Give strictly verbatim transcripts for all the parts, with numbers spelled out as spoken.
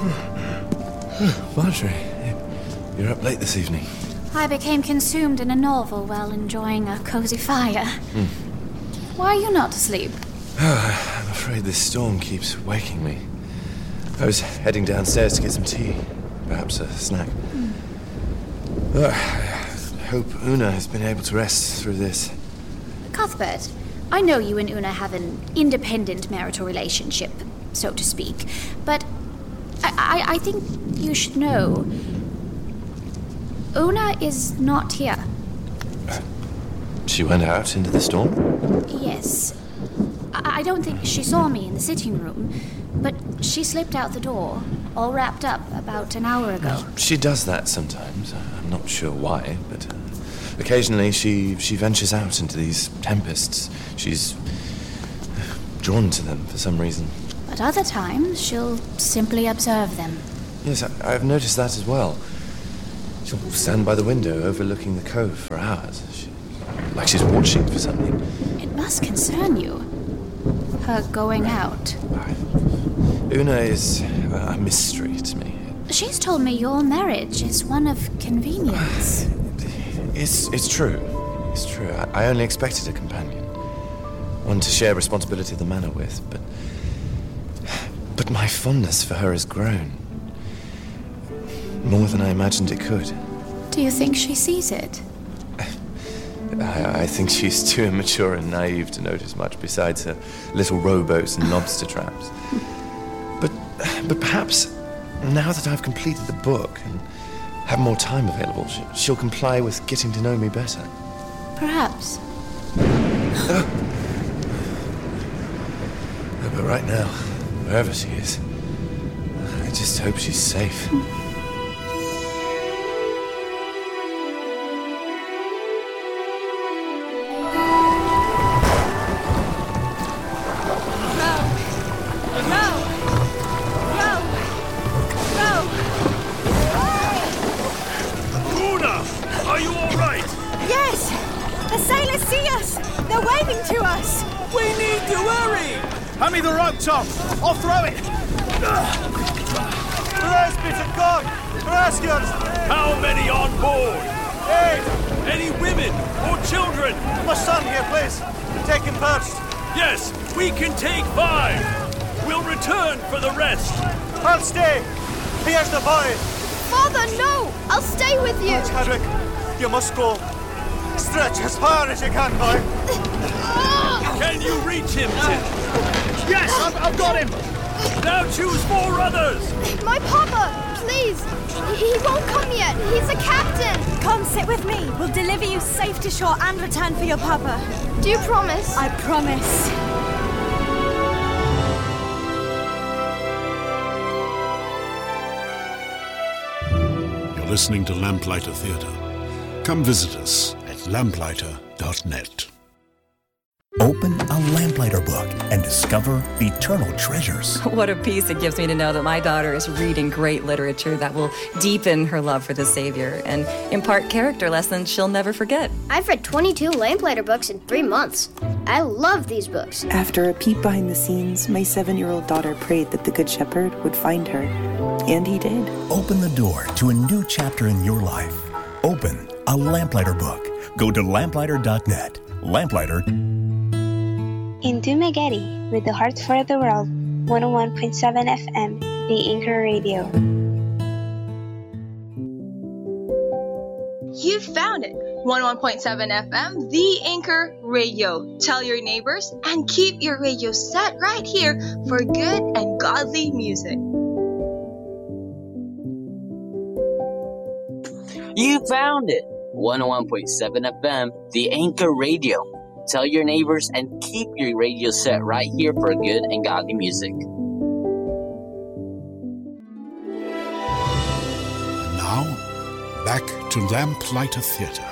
Marjorie, you're up late this evening. I became consumed in a novel while enjoying a cozy fire. Mm. Why are you not asleep? Oh, I'm afraid this storm keeps waking me. I was heading downstairs to get some tea. Perhaps a snack. Mm. Oh, I hope Una has been able to rest through this. Cuthbert, I know you and Una have an independent marital relationship, so to speak, but I, I, I think you should know Una is not here. Uh, she went out into the storm? Yes. I, I don't think she saw me in the sitting room, but she slipped out the door, all wrapped up, about an hour ago. She does that sometimes. I'm not sure why, but uh, occasionally she, she ventures out into these tempests. She's drawn to them for some reason. But other times, she'll simply observe them. Yes, I, I've noticed that as well. She'll stand by the window overlooking the cove for hours, she, like she's watching for something. It must concern you, her going out. Una is a mystery to me. She's told me your marriage is one of convenience. It's, it's true. It's true. I, I only expected a companion. One to share responsibility of the manor with, but... But my fondness for her has grown. More than I imagined it could. Do you think she sees it? I, I think she's too immature and naive to notice much besides her little rowboats and lobster traps. But, but perhaps, now that I've completed the book and have more time available, she, she'll comply with getting to know me better. Perhaps. Oh. But right now, wherever she is, I just hope she's safe. Tom, I'll throw it! Rest be to God! Rescuers! How many on board? Eight! Any women or children? My son here, please. Take him first. Yes, we can take five. We'll return for the rest. I'll stay. Here's the boy. Father, no! I'll stay with you. Chadwick, you must go. Stretch as far as you can, boy. Can you reach him, Tim? Yes, I've, I've got him! Now choose four others! My papa, please! He, he won't come yet. He's a captain! Come sit with me. We'll deliver you safe to shore and return for your papa. Do you promise? I promise. You're listening to Lamplighter Theatre. Come visit us at lamplighter dot net. Open a Lamplighter book and discover eternal treasures. What a peace it gives me to know that my daughter is reading great literature that will deepen her love for the Savior and impart character lessons she'll never forget. I've read twenty-two Lamplighter books in three months. I love these books. After a peek behind the scenes, my seven-year-old daughter prayed that the Good Shepherd would find her. And he did. Open the door to a new chapter in your life. Open a Lamplighter book. Go to lamplighter dot net. Lamplighter. In Dumaguete, with the heart for the world, one oh one point seven F M, The Anchor Radio. You found it! one oh one point seven F M, The Anchor Radio. Tell your neighbors and keep your radio set right here for good and godly music. You found it! one oh one point seven F M, The Anchor Radio. Tell your neighbors and keep your radio set right here for good and godly music. And now, back to Lamplighter Theatre.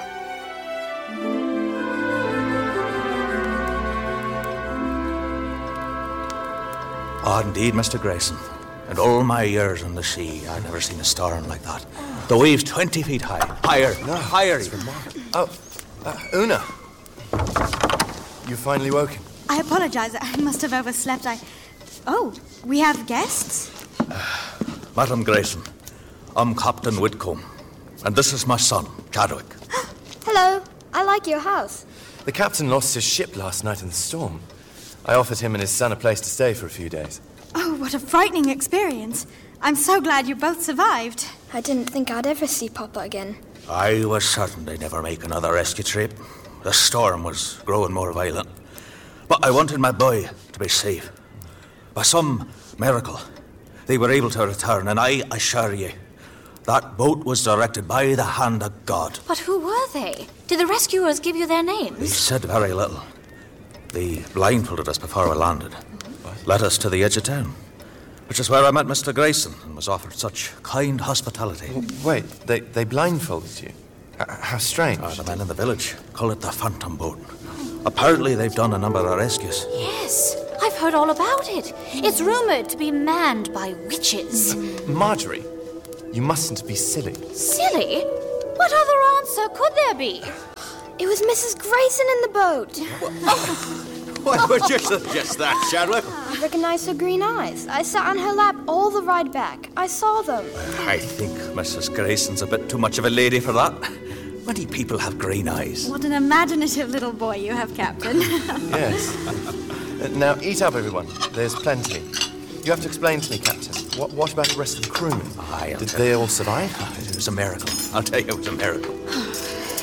Oh, indeed, Mister Grayson. In all my years on the sea, I've never seen a storm like that. The waves twenty feet high. Higher, no, higher. It's remarkable. Oh, uh, Una. You've finally woken. I apologize. I must have overslept. I... Oh, we have guests? Madam Grayson, I'm Captain Whitcomb, and this is my son, Chadwick. Hello. I like your house. The captain lost his ship last night in the storm. I offered him and his son a place to stay for a few days. Oh, what a frightening experience. I'm so glad you both survived. I didn't think I'd ever see Papa again. I was certain they'd never make another rescue trip. The storm was growing more violent. But I wanted my boy to be safe. By some miracle, they were able to return, and I assure you, that boat was directed by the hand of God. But who were they? Did the rescuers give you their They names? said very little. They blindfolded us before we landed, led us to the edge of town, which is where I met Mister Grayson and was offered such kind hospitality. Wait, they, they blindfolded you? H- how strange. Uh, the men in the village call it the Phantom Boat. Apparently they've done a number of rescues. Yes, I've heard all about it. It's rumored to be manned by witches. Marjorie, you mustn't be silly. Silly? What other answer could there be? It was Missus Grayson in the boat. Why would you suggest that, Chadwick? I recognized her green eyes. I sat on her lap all the ride back. I saw them. I think Missus Grayson's a bit too much of a lady for that. Many people have green eyes. What an imaginative little boy you have, Captain. Yes. Uh, now, eat up, everyone. There's plenty. You have to explain to me, Captain, what, what about the rest of the crewmen? Aye, Did they all survive? It was a miracle. I'll tell you, it was a miracle.